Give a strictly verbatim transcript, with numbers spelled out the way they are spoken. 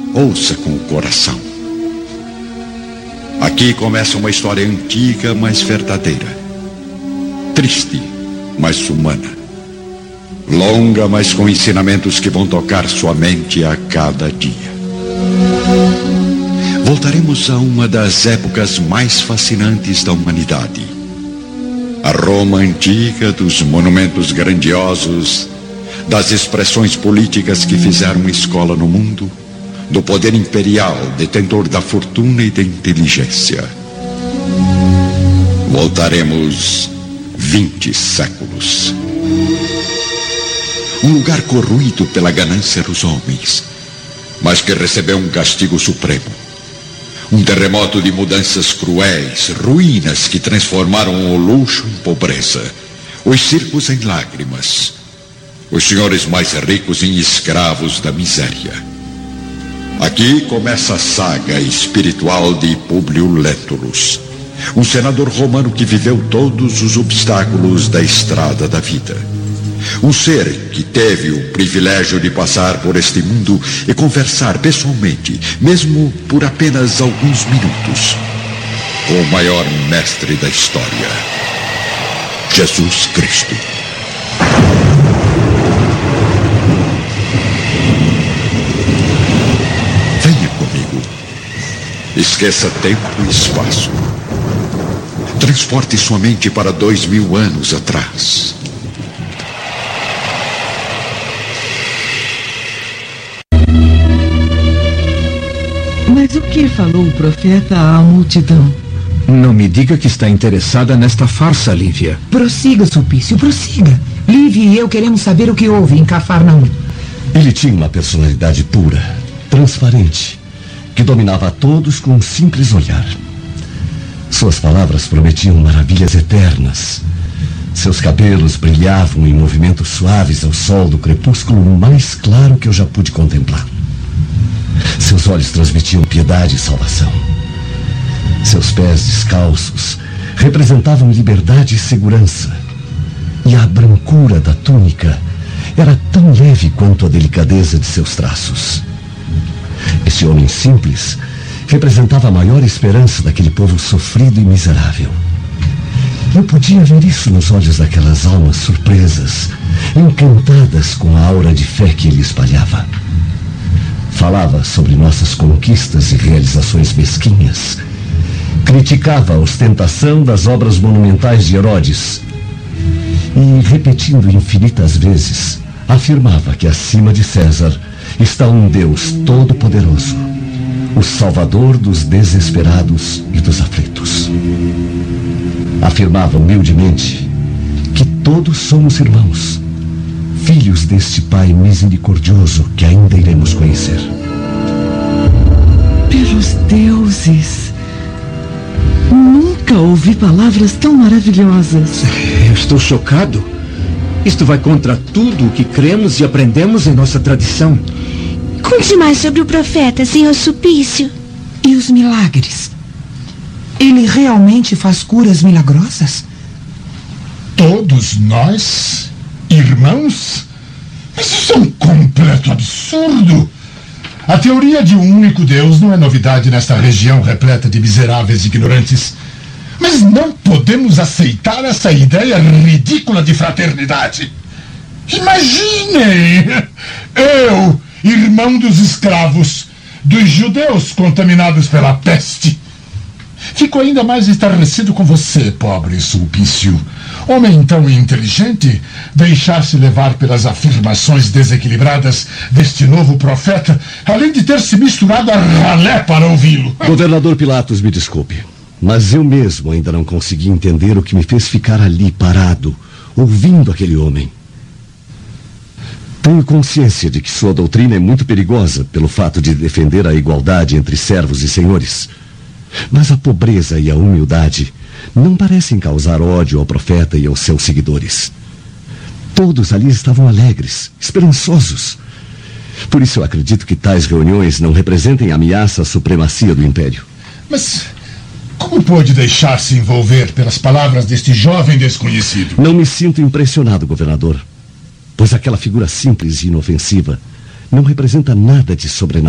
ouça com o coração. Aqui começa uma história antiga, mas verdadeira. Triste, mas humana. Longa, mas com ensinamentos que vão tocar sua mente a cada dia. Voltaremos a uma das épocas mais fascinantes da humanidade. A Roma antiga, dos monumentos grandiosos, das expressões políticas que fizeram escola no mundo, do poder imperial, detentor da fortuna e da inteligência. Voltaremos vinte séculos. Um lugar corroído pela ganância dos homens, mas que recebeu um castigo supremo. Um terremoto de mudanças cruéis, ruínas que transformaram o luxo em pobreza, os circos em lágrimas, os senhores mais ricos em escravos da miséria. Aqui começa a saga espiritual de Públio Lentulus, um senador romano que viveu todos os obstáculos da estrada da vida. Um ser que teve o privilégio de passar por este mundo e conversar pessoalmente, mesmo por apenas alguns minutos, com o maior mestre da história, Jesus Cristo. Venha comigo. Esqueça tempo e espaço. Transporte sua mente para dois mil anos atrás. Mas o que falou o profeta à multidão? Não me diga que está interessada nesta farsa, Lívia. Prossiga, Sulpício, prossiga. Lívia e eu queremos saber o que houve em Cafarnaum. Ele tinha uma personalidade pura, transparente, que dominava a todos com um simples olhar. Suas palavras prometiam maravilhas eternas. Seus cabelos brilhavam em movimentos suaves ao sol do crepúsculo mais claro que eu já pude contemplar. Seus olhos transmitiam piedade e salvação. Seus pés descalços representavam liberdade e segurança. E a brancura da túnica era tão leve quanto a delicadeza de seus traços. Esse homem simples representava a maior esperança daquele povo sofrido e miserável. Eu podia ver isso nos olhos daquelas almas surpresas, encantadas com a aura de fé que ele espalhava. Falava sobre nossas conquistas e realizações mesquinhas. Criticava a ostentação das obras monumentais de Herodes. E, repetindo infinitas vezes, afirmava que acima de César está um Deus todo-poderoso, o Salvador dos desesperados e dos aflitos. Afirmava humildemente que todos somos irmãos, filhos deste Pai misericordioso que ainda iremos conhecer. Pelos deuses! Nunca ouvi palavras tão maravilhosas. Eu estou chocado. Isto vai contra tudo o que cremos e aprendemos em nossa tradição. Conte mais sobre o profeta, senhor Sulpício. E os milagres? Ele realmente faz curas milagrosas? Todos nós, irmãos? Mas isso é um completo absurdo. A teoria de um único Deus não é novidade nesta região repleta de miseráveis ignorantes. Mas não podemos aceitar essa ideia ridícula de fraternidade. Imaginem! Eu, irmão dos escravos, dos judeus contaminados pela peste. Fico ainda mais estarrecido com você, pobre Sulpício. Homem tão inteligente, deixar-se levar pelas afirmações desequilibradas deste novo profeta, além de ter se misturado a ralé para ouvi-lo. Governador Pilatos, me desculpe, mas eu mesmo ainda não consegui entender o que me fez ficar ali parado, ouvindo aquele homem. Tenho consciência de que sua doutrina é muito perigosa pelo fato de defender a igualdade entre servos e senhores. Mas a pobreza e a humildade não parecem causar ódio ao profeta e aos seus seguidores. Todos ali estavam alegres, esperançosos. Por isso eu acredito que tais reuniões não representem ameaça à supremacia do império. Mas como pôde deixar-se envolver pelas palavras deste jovem desconhecido? Não me sinto impressionado, governador, pois aquela figura simples e inofensiva não representa nada de sobrenatural.